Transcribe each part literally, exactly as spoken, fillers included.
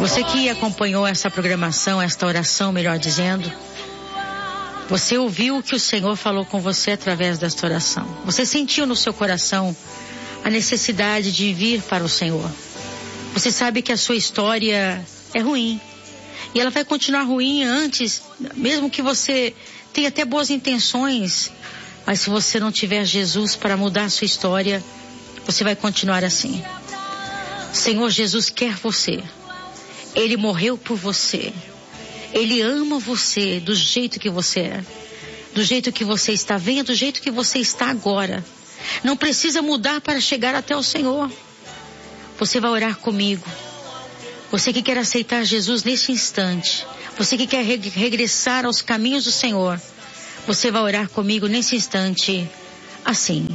Você que acompanhou essa programação, esta oração, melhor dizendo, você ouviu o que o Senhor falou com você através desta oração. Você sentiu no seu coração a necessidade de vir para o Senhor. Você sabe que a sua história é ruim. E ela vai continuar ruim antes, mesmo que você tenha até boas intenções. Mas se você não tiver Jesus para mudar a sua história, você vai continuar assim. O Senhor Jesus quer você. Ele morreu por você. Ele ama você do jeito que você é. Do jeito que você está. Venha do jeito que você está agora. Não precisa mudar para chegar até o Senhor. Você vai orar comigo. Você que quer aceitar Jesus neste instante. Você que quer regressar aos caminhos do Senhor. Você vai orar comigo nesse instante assim.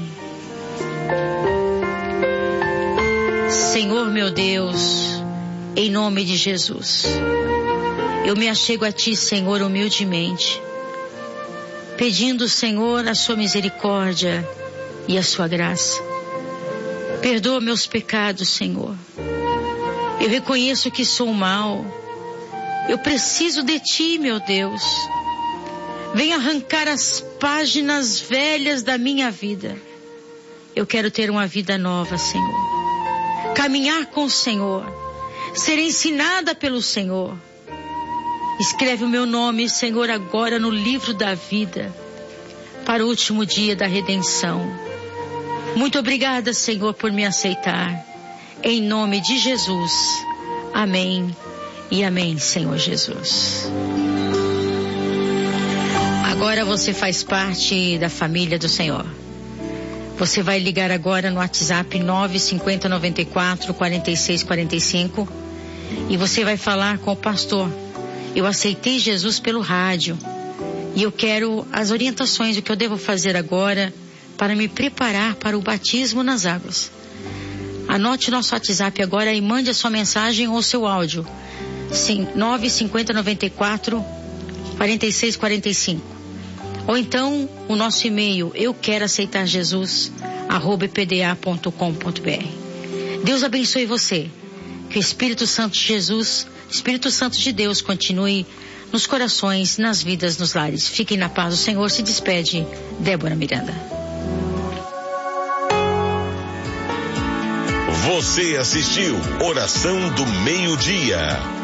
Senhor meu Deus, em nome de Jesus, eu me achego a Ti, Senhor, humildemente, pedindo, Senhor, a Sua misericórdia e a Sua graça. Perdoa meus pecados, Senhor. Eu reconheço que sou mal. Eu preciso de Ti, meu Deus. Venha arrancar as páginas velhas da minha vida. Eu quero ter uma vida nova, Senhor. Caminhar com o Senhor. Ser ensinada pelo Senhor. Escreve o meu nome, Senhor, agora no livro da vida, para o último dia da redenção. Muito obrigada, Senhor, por me aceitar. Em nome de Jesus. Amém e amém, Senhor Jesus. Agora você faz parte da família do Senhor. Você vai ligar agora no WhatsApp nove cinco zero nove quatro, quatro seis quatro cinco e você vai falar com o pastor. Eu aceitei Jesus pelo rádio e eu quero as orientações, o que eu devo fazer agora para me preparar para o batismo nas águas. Anote nosso WhatsApp agora e mande a sua mensagem ou seu áudio. nove cinco zero nove quatro, quatro seis quatro cinco. Ou então o nosso e-mail, eu quero aceitar Jesus, arroba p d a ponto com ponto b r. Deus abençoe você. Que o Espírito Santo de Jesus, Espírito Santo de Deus continue nos corações, nas vidas, nos lares. Fiquem na paz do Senhor. Se despede, Débora Miranda. Você assistiu Oração do Meio-Dia.